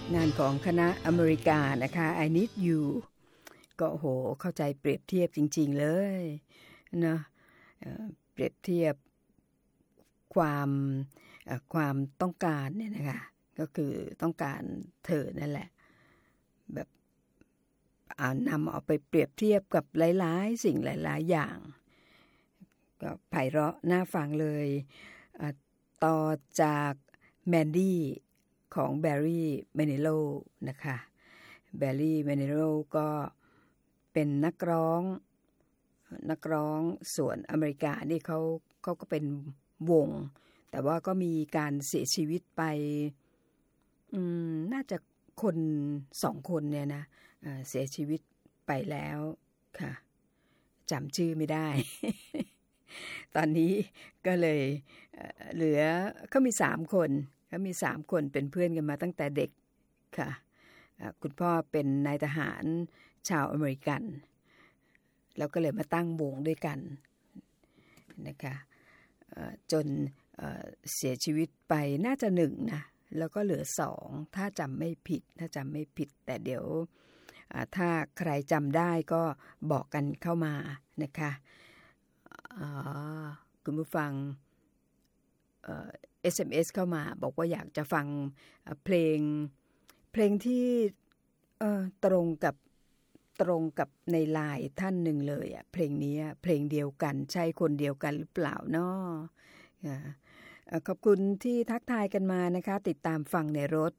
งานของคณะอเมริกานะคะ I Need You ก็โหเข้าใจเปรียบเทียบจริงๆเลยนะเปรียบเทียบความต้องการเนี่ยนะคะก็คือต้องการเธอนั่นแหละแบบนำเอาไปเปรียบเทียบกับหลายๆสิ่งหลายๆอย่างก็ไพเราะน่าฟังเลยต่อจากแมนดี้ของแบร์รี่เมนิโลนะคะแบร์รี่เมนิโลก็เป็นนักร้องส่วนอเมริกานี่เขาก็เป็นวงแต่ว่าก็มีการเสียชีวิตไปน่าจะคน2คนเนี่ยนะเสียชีวิตไปแล้วค่ะจำชื่อไม่ได้ ตอนนี้ก็เลยเหลือเขามี3คนเป็นเพื่อนกันมาตั้งแต่เด็กค่ะคุณพ่อเป็นนายทหารชาวอเมริกันแล้วก็เลยมาตั้งวงด้วยกันนะคะจนเสียชีวิตไปน่าจะ1นะแล้วก็เหลือ2ถ้าจำไม่ผิดแต่เดี๋ยวถ้าใครจำได้ก็บอกกันเข้ามานะคะคุณผู้ฟังSMS เข้ามาบอกว่าอยากจะฟังเพลงที่ตรงกับในไลน์ท่านหนึ่งเลยอ่ะเพลงนี้เพลงเดียวกันใช่คนเดียวกันหรือเปล่าเนาะขอบคุณที่ทักทายกันมานะคะติดตามฟังในรถ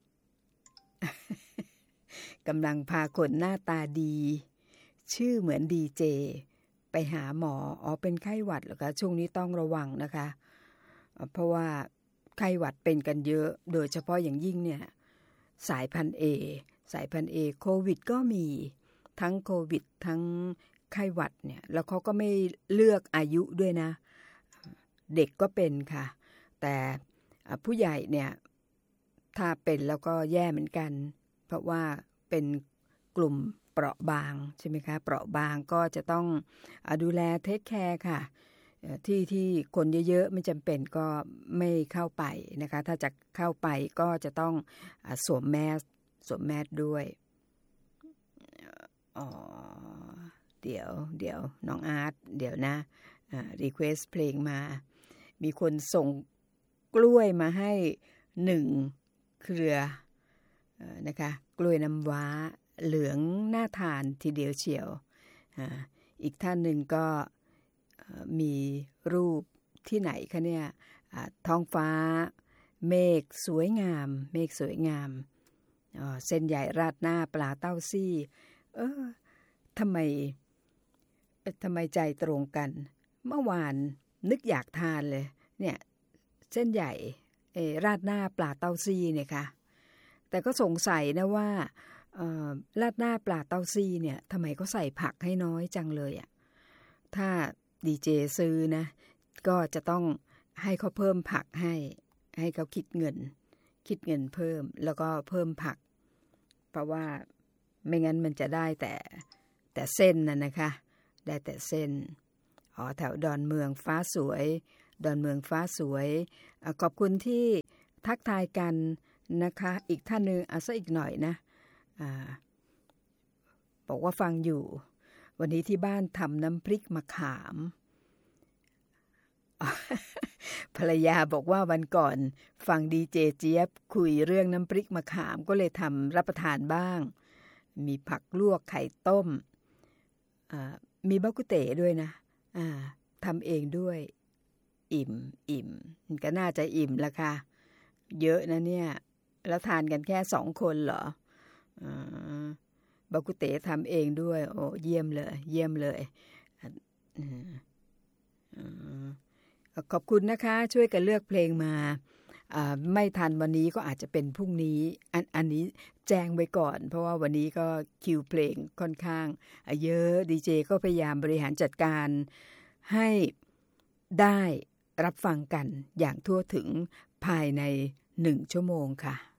กำลังพาคนหน้าตาดีชื่อเหมือนดีเจไปหาหมอเป็นไข้หวัดเหรอคะช่วงนี้ต้องระวังนะคะเพราะว่าไข้หวัดเป็นกันเยอะโดยเฉพาะอย่างยิ่งเนี่ยสายพันธุ์ A โควิดก็มีทั้งโควิดทั้งไข้หวัดเนี่ยแล้วเขาก็ไม่เลือกอายุด้วยนะเด็กก็เป็นค่ะแต่ผู้ใหญ่เนี่ยถ้าเป็นแล้วก็แย่เหมือนกันเพราะว่าเป็นกลุ่มเปราะบางใช่ไหมคะเปราะบางก็จะต้องดูแลเทคแคร์ค่ะที่คนเยอะๆไม่จำเป็นก็ไม่เข้าไปนะคะถ้าจะเข้าไปก็จะต้องสวมแมสด้วยเดี๋ยวน้องอาร์ตเดี๋ยวนะรีเควสเพลงมามีคนส่งกล้วยมาให้1เครือนะคะกล้วยน้ำว้าเหลืองน่าทานทีเดียวเชียวอีกท่านหนึ่งก็มีรูปที่ไหนคะเนี่ยท้องฟ้าเมฆสวยงามเส้นใหญ่ราดหน้าปลาเต้าซี่ทำไมใจตรงกันเมื่อวานนึกอยากทานเลยเนี่ยเส้นใหญ่ราดหน้าปลาเต้าซี่เนี่ยค่ะแต่ก็สงสัยนะว่าราดหน้าปลาเต้าซี่เนี่ยทำไมเขาใส่ผักให้น้อยจังเลยอ่ะถ้าดีเจซื้อนะก็จะต้องให้เขาเพิ่มผักให้เขาคิดเงินเพิ่มแล้วก็เพิ่มผักเพราะว่าไม่งั้นมันจะได้แต่เส้นนะคะได้แต่เส้นแถวดอนเมืองฟ้าสวยขอบคุณที่ทักทายกันนะคะอีกท่านนึงซะอีกหน่อยนะบอกว่าฟังอยู่วันนี้ที่บ้านทำน้ำพริกมะขามภรรยาบอกว่าวันก่อนฟังดีเจเจี๊ยบคุยเรื่องน้ำพริกมะขามก็เลยทำรับประทานบ้างมีผักลวกไข่ต้มมีบักกุเต๋ด้วยนะทำเองด้วยอิ่มก็น่าจะอิ่มละค่ะเยอะนะเนี่ยแล้วทานกันแค่2คนเหรอบักกุเต๋ทำเองด้วยโอ้เยี่ยมเลยขอบคุณนะคะช่วยกันเลือกเพลงมาไม่ทันวันนี้ก็อาจจะเป็นพรุ่งนี้อันนี้แจ้งไว้ก่อนเพราะว่าวันนี้ก็คิวเพลงค่อนข้างเยอะดีเจก็พยายามบริหารจัดการให้ได้รับฟังกันอย่างทั่วถึงภายใน1 ชั่วโมงค่ะ